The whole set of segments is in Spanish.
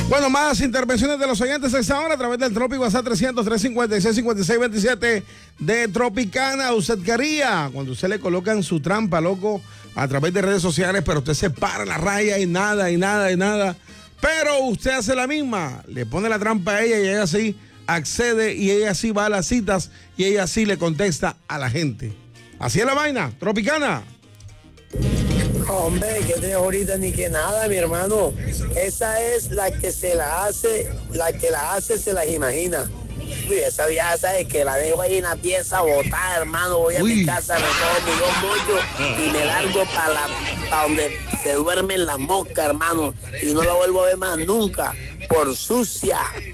Bueno, más intervenciones de los oyentes a esta hora a través del Tropi WhatsApp 300-356-5627 de Tropicana. Usted quería, cuando usted le colocan su trampa, loco, a través de redes sociales, pero usted se para en la raya y nada. Pero usted hace la misma, le pone la trampa a ella y ella sí accede y ella sí va a las citas y ella sí le contesta a la gente. Así es la vaina, Tropicana. Hombre, que te ahorita ni que nada, mi hermano. Esa es la que se la hace, la que la hace se las imagina. Uy, esa vieja sabe que la dejo ahí en la pieza botada, hermano. Voy a mi casa, me cojo mi dos mollos y me largo para donde se duermen las moscas, hermano. Y no la vuelvo a ver más nunca, por sucia.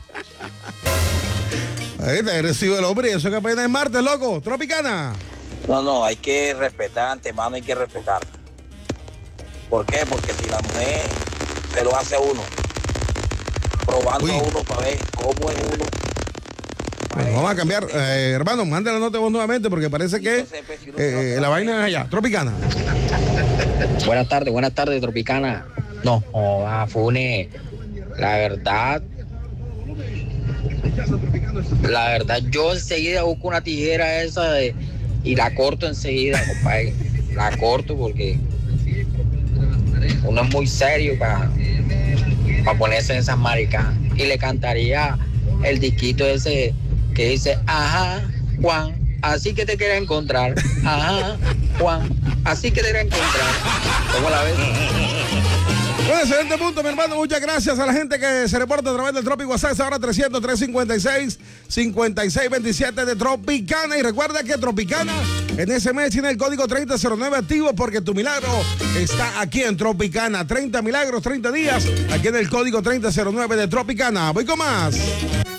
Ahí te recibo el hombre, eso que apenas es martes, loco. Tropicana. No, hay que respetar, antemano hay que respetar. ¿Por qué? Porque si la mujer se lo hace a uno, probando a uno para ver cómo es uno. Bueno, vamos a cambiar. Hermano, mande la nota vos nuevamente porque parece que la vaina es allá. Tropicana. Buenas tardes, Tropicana. No, Fune, la verdad, yo enseguida busco una tijera esa y la corto enseguida, compadre. La corto porque uno es muy serio para ponerse en esas maricas. Y le cantaría el disquito ese que dice, ajá, Juan, así que te quería encontrar. Ajá, Juan, así que te quería encontrar. ¿Cómo la ves? Bueno, excelente punto, mi hermano. Muchas gracias a la gente que se reporta a través del Tropi WhatsApp. Ahora 300-356-5627 de Tropicana. Y recuerda que Tropicana en ese mes tiene el código 3009 activo porque tu milagro está aquí en Tropicana. 30 milagros, 30 días. Aquí en el código 3009 de Tropicana. Voy con más.